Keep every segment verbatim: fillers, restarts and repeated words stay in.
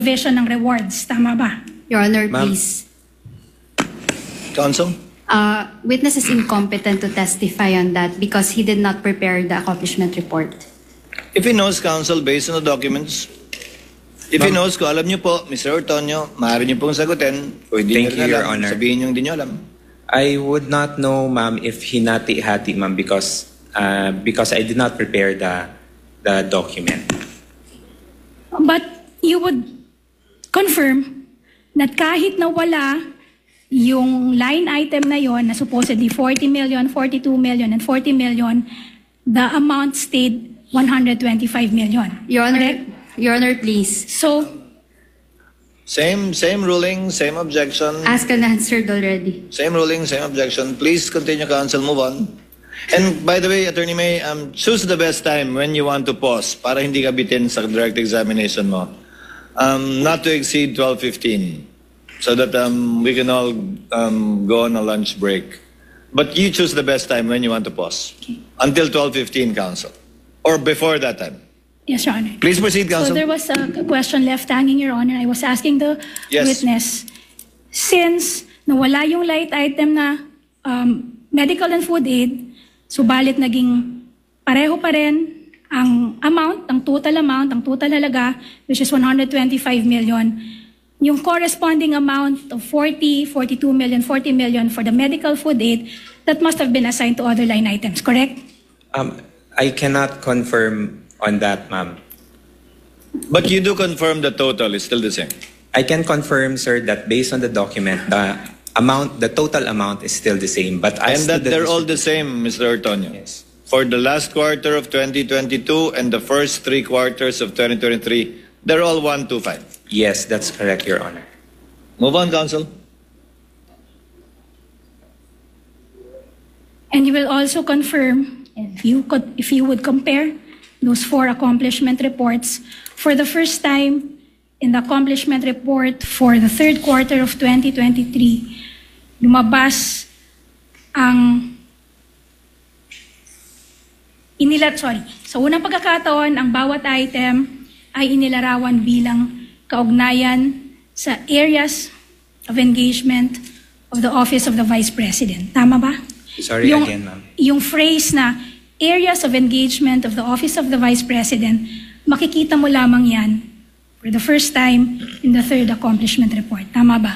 provision ng rewards. Tama ba? Your Honor, please. Counsel? Uh, witness is incompetent to testify on that because he did not prepare the accomplishment report. If he knows, counsel, based on the documents, if he knows, kung alam niyo po, Mister Ortonio, maaari niyo pong sagutin. O hindi Thank niyo you, rin Your alam, Honor. sabihin niyo hindi niyo alam. I would not know, ma'am, if hinati-hati, ma'am, because uh, because I did not prepare the the document. But you would confirm na kahit na wala yung line item na yon na supposedly forty million, forty-two million, and forty million, the amount stayed one hundred twenty-five million. Your Honor, correct? Your Honor, please. So, Same, same ruling, same objection. Asked and answered already. Same ruling, same objection. Please continue, counsel. Move on. And by the way, Attorney May, um, choose the best time when you want to pause para hindi ka bitin sa direct examination mo. Um, not to exceed twelve fifteen so that um, we can all um, go on a lunch break. But you choose the best time when you want to pause. Okay. Until twelve fifteen, counsel. Or before that time. yes, Your Honor. Please proceed, So counsel. there was a question left hanging, Your Honor. I was asking the Yes. witness, since nawala yung light item na um, medical and food aid, subalit naging pareho pa rin ang amount, ang total amount, ang total halaga, which is one hundred twenty-five million, yung corresponding amount of forty, forty-two million, forty million for the medical food aid, that must have been assigned to other line items, correct? Um, I cannot confirm on that, ma'am. But you do confirm the total is still the same. I can confirm, sir, that based on the document, the amount, the total amount is still the same. But And as to that the they're all the same, Mister Ortonio. Yes. For the last quarter of twenty twenty-two and the first three quarters of twenty twenty-three, they're all one twenty-five. Yes, that's correct, Your Honor. Move on, counsel. And you will also confirm, if you could, if you would compare those four accomplishment reports, for the first time in the accomplishment report for the third quarter of twenty twenty-three, lumabas ang inilat, sorry, sa unang pagkakataon, ang bawat item ay inilarawan bilang kaugnayan sa areas of engagement of the Office of the Vice President. Tama ba? Sorry yung, again, ma'am. Yung phrase na areas of engagement of the Office of the Vice President, makikita mo lamang yan for the first time in the third accomplishment report. Tama ba?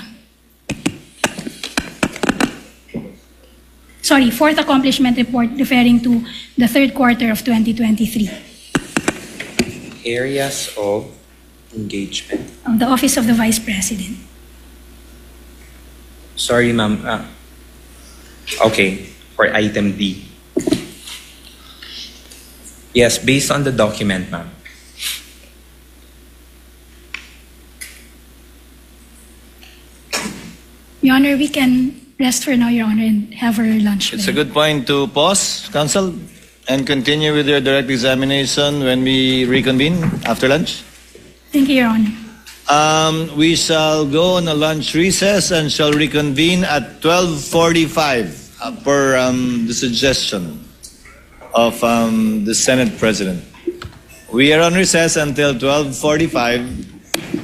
Sorry, fourth accomplishment report referring to the third quarter of twenty twenty-three Areas of engagement. of the Office of the Vice President. Sorry, ma'am. Ah, okay, for item D. Yes, based on the document, ma'am. Your Honor, we can rest for now, Your Honor, and have our lunch. It's a break. good point to pause, counsel, and continue with your direct examination when we reconvene after lunch. Thank you, Your Honor. Um, we shall go on a lunch recess and shall reconvene at twelve forty-five uh, per um, the suggestion of um, the Senate President. We are on recess until twelve forty-five.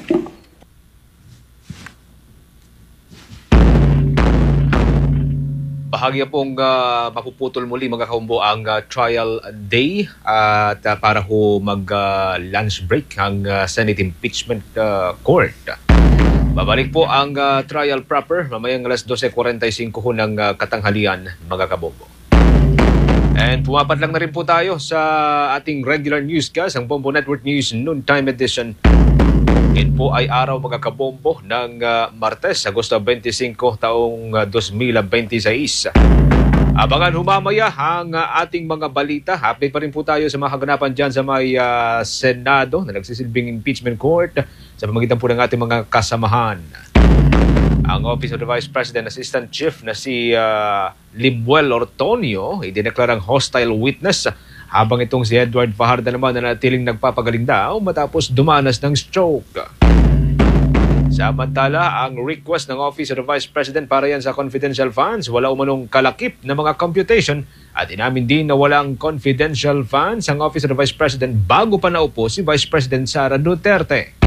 Bahagya pong uh, mapuputol muli mga kaumbo ang uh, trial day at uh, para ho mag uh, lunch break ang uh, Senate Impeachment uh, Court. Babalik po ang uh, trial proper mamayang alas twelve forty-five ho ng uh, katanghalian mga kabombo. And pumapat lang na rin po tayo sa ating regular newscast, ang Bombo Network News Noontime Edition. Yan po ay araw mga kabombo ng uh, Martes, Agosto twenty-five, taong uh, twenty twenty-six. Abangan humamaya ang uh, ating mga balita. Update pa rin po tayo sa mga kaganapan dyan sa may uh, Senado na nagsisilbing impeachment court sa pamamagitan po ng ating mga kasamahan. Ang Office of the Vice President Assistant Chief na si uh, Limuel Ortonio ay dineklarang hostile witness habang itong si Edward Fajardo naman na natiling nagpapagaling daw matapos dumanas ng stroke. Samantala, ang request ng Office of the Vice President para yan sa confidential funds, wala umanong kalakip na mga computation at inamin din na walang confidential funds ang Office of the Vice President bago pa naupo si Vice President Sara Duterte.